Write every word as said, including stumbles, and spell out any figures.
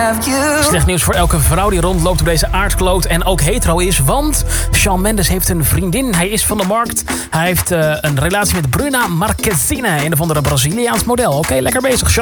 have you. Slecht nieuws voor elke vrouw die rondloopt op deze aardkloot en ook hetero is. Want Shawn Mendes heeft een vriendin. Hij is van de markt. Hij heeft uh, een relatie met Bruna Marquezine. Een of andere Braziliaans model. Oké, okay, lekker bezig.